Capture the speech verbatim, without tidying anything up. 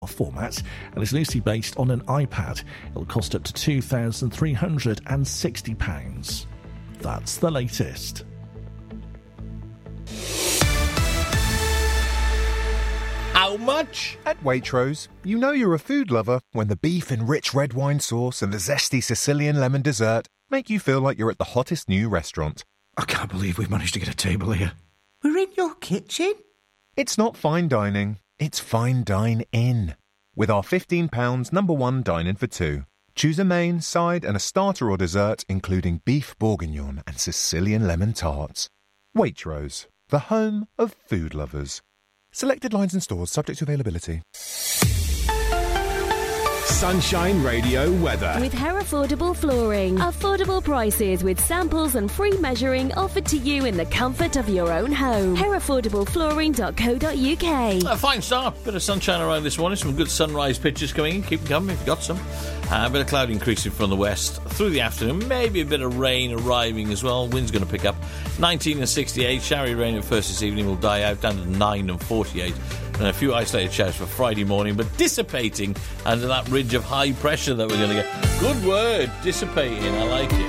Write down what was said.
format and is loosely based on an iPad. It'll cost up to two thousand three hundred sixty pounds. That's the latest. How much? At Waitrose, you know you're a food lover when the beef and rich red wine sauce and the zesty Sicilian lemon dessert make you feel like you're at the hottest new restaurant. I can't believe we've managed to get a table here. We're in your kitchen? It's not fine dining, it's fine dine-in. With our fifteen pounds number one dine-in for two. Choose a main, side and a starter or dessert, including beef bourguignon and Sicilian lemon tarts. Waitrose, the home of food lovers. Selected lines and stores subject to availability. Sunshine Radio weather. With Herefordable Flooring. Affordable prices with samples and free measuring offered to you in the comfort of your own home. herefordable flooring dot co dot uk. A fine start. Bit of sunshine around this morning. Some good sunrise pictures coming in. Keep them coming if you've got some. Uh, a bit of cloud increasing from the west through the afternoon. Maybe a bit of rain arriving as well. Wind's going to pick up. nineteen and sixty-eight. Showery rain at first this evening will die out down to nine and forty-eight. And a few isolated showers for Friday morning, but dissipating under that ridge of high pressure that we're going to get. Good word, dissipating. I like it.